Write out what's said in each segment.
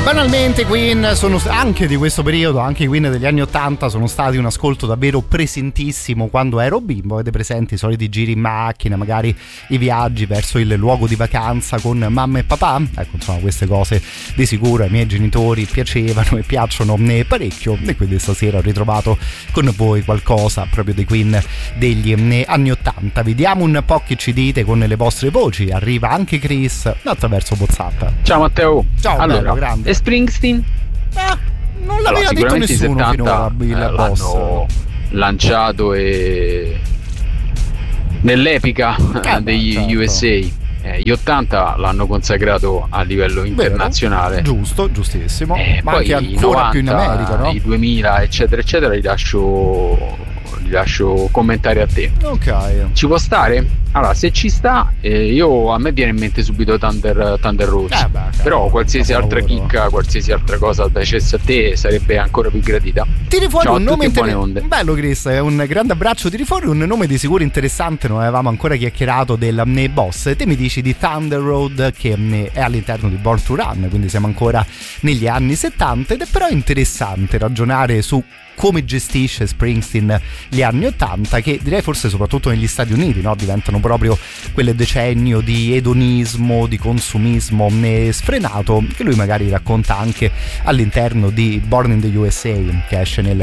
Banalmente Queen sono anche di questo periodo, anche i Queen degli anni 80 sono stati un ascolto davvero presentissimo quando ero bimbo. Avete presenti i soliti giri in macchina, magari i viaggi verso il luogo di vacanza con mamma e papà? Ecco, insomma, queste cose di sicuro ai miei genitori piacevano e piacciono parecchio, e quindi stasera ho ritrovato con voi qualcosa proprio dei Queen degli anni 80. Vediamo un po' che ci dite con le vostre voci. Arriva anche Chris attraverso WhatsApp. Ciao Matteo. Ciao, allora, bello, grande. E Springsteen? Non l'aveva detto nessuno finora, il boss. L'hanno lanciato nell'epica degli certo. USA. Gli 80 l'hanno consacrato a livello internazionale. Vero, giusto, giustissimo. Ma poi anche ancora 90, più in America, no? I 2000 eccetera eccetera li lascio commentare a te. Ok. Ci può stare? Allora, se ci sta, a me viene in mente subito Thunder Road. Però qualsiasi altra chicca, qualsiasi altra cosa piacesse a te sarebbe ancora più gradita. Tiri fuori Ciao un nome interessante. Bello Chris, un grande abbraccio. Tiri fuori un nome di sicuro interessante. Non avevamo ancora chiacchierato del boss. Te mi dici di Thunder Road, che è all'interno di Born to Run, quindi siamo ancora negli anni 70, ed è però interessante ragionare su come gestisce Springsteen gli anni 80, che direi forse soprattutto negli Stati Uniti, no? Diventano proprio quel decennio di edonismo, di consumismo sfrenato, che lui magari racconta anche all'interno di Born in the USA, che esce nel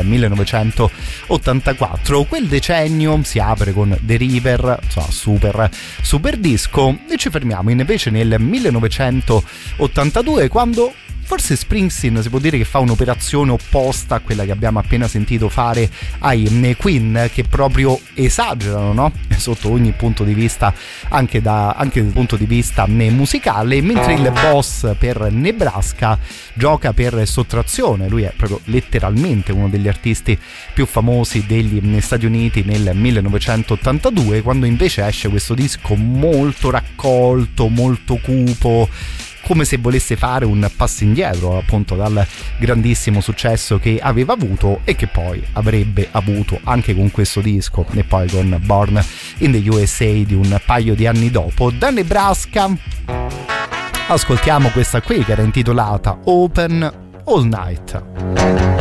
1984. Quel decennio si apre con The River, insomma, super disco, e ci fermiamo invece nel 1982, quando forse Springsteen si può dire che fa un'operazione opposta a quella che abbiamo appena sentito fare ai Queen, che proprio esagerano, no? Sotto ogni punto di vista, anche dal punto di vista musicale, mentre il boss per Nebraska gioca per sottrazione. Lui è proprio letteralmente uno degli artisti più famosi degli Stati Uniti nel 1982, quando invece esce questo disco molto raccolto, molto cupo, come se volesse fare un passo indietro appunto dal grandissimo successo che aveva avuto e che poi avrebbe avuto anche con questo disco e poi con Born in the USA di un paio di anni dopo. Da Nebraska ascoltiamo questa qui che era intitolata Open All Night.